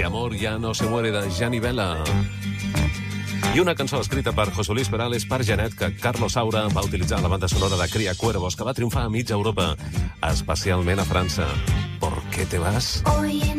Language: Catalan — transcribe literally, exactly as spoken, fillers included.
amor ya no se muere, de Gianni Vella. I una cançó escrita per José Luis Perales per Janet, que Carlos Saura va utilitzar a la banda sonora de Cría Cuervos, que va triomfar a mitja Europa, especialment a França. ¿Por qué te vas? Hoy en